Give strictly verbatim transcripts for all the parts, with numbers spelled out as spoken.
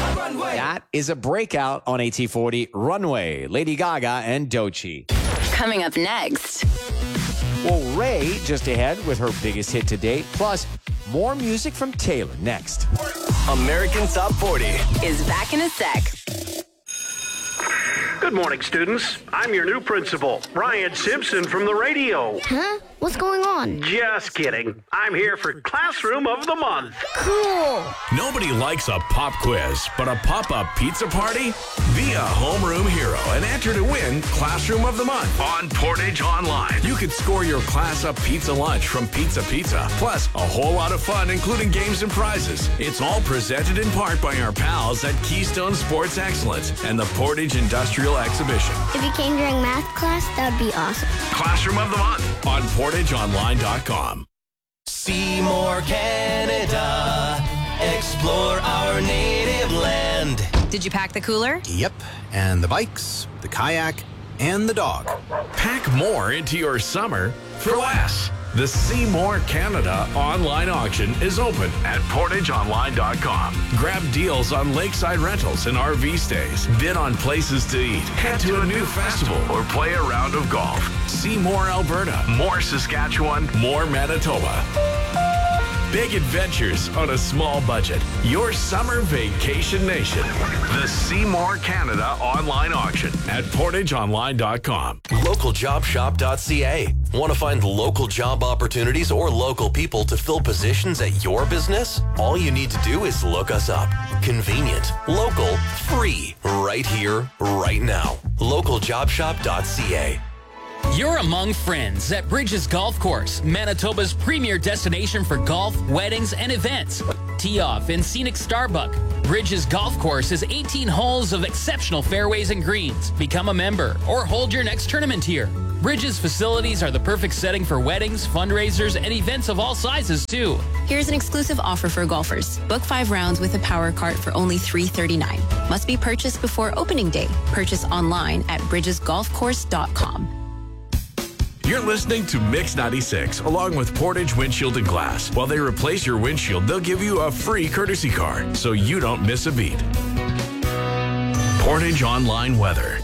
That is a breakout on A T forty Runway, Lady Gaga and Doechii. Coming up next. Well, Ray just ahead with her biggest hit to date, plus more music from Taylor next. American Top forty Is back in a sec. Good morning, students. I'm your new principal, Ryan Simpson from the radio. Huh? What's going on? Just kidding. I'm here for Classroom of the Month. Cool. Nobody likes a pop quiz, but a pop-up pizza party? Be a homeroom hero and enter to win Classroom of the Month on Portage Online. You could score your class-up pizza lunch from Pizza Pizza, plus a whole lot of fun, including games and prizes. It's all presented in part by our pals at Keystone Sports Excellence and the Portage Industrial Exhibition. If you came during math class, that would be awesome. Classroom of the Month on portage online dot com. Seymour, Canada. Explore our native land. Did you pack the cooler? Yep, and the bikes, the kayak, and the dog. Pack more into your summer for less. The Seymour Canada online auction is open at portage online dot com. Grab deals on lakeside rentals and R V stays. Bid on places to eat. Head to a new festival or play a round of golf. See more Alberta, more Saskatchewan, more Manitoba. Big adventures on a small budget. Your summer vacation nation. The Seymour Canada online auction at portage online dot com. local job shop dot c a. Want to find local job opportunities or local people to fill positions at your business? All you need to do is look us up. Convenient, local, free, right here, right now. local job shop dot c a. You're among friends at Bridges Golf Course, Manitoba's premier destination for golf, weddings, and events. Tee off in scenic Starbuck. Bridges Golf Course is eighteen holes of exceptional fairways and greens. Become a member or hold your next tournament here. Bridges facilities are the perfect setting for weddings, fundraisers, and events of all sizes, too. Here's an exclusive offer for golfers. Book five rounds with a power cart for only three dollars and thirty-nine cents. Must be purchased before opening day. Purchase online at bridges golf course dot com. You're listening to Mix ninety-six along with Portage Windshield and Glass. While they replace your windshield, they'll give you a free courtesy car so you don't miss a beat. Portage Online weather.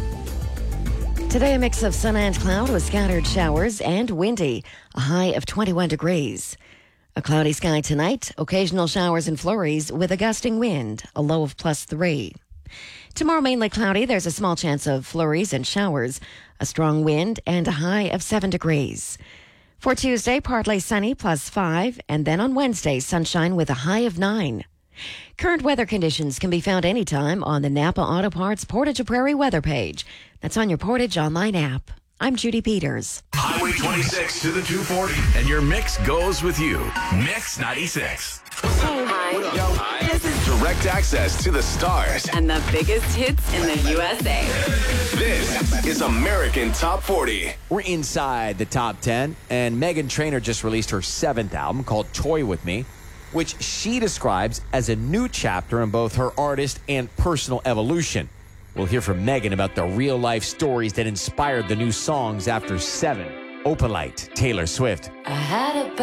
Today, a mix of sun and cloud with scattered showers and windy, a high of twenty-one degrees. A cloudy sky tonight, occasional showers and flurries with a gusting wind, a low of plus three. Tomorrow, mainly cloudy. There's a small chance of flurries and showers, a strong wind, and a high of seven degrees. For Tuesday, partly sunny, plus five, and then on Wednesday, sunshine with a high of nine. Current weather conditions can be found anytime on the Napa Auto Parts Portage Prairie weather page. That's on your Portage Online app. I'm Judy Peters. Highway twenty-six to the two forty, and your mix goes with you. Mix ninety-six. Hi. This is direct access to the stars. And the biggest hits in the U S A. This is American Top forty. We're inside the top ten, and Meghan Trainor just released her seventh album called Toy With Me, which she describes as a new chapter in both her artist and personal evolution. We'll hear from Meghan about the real-life stories that inspired the new songs after Seven, Open Light, Taylor Swift. I had a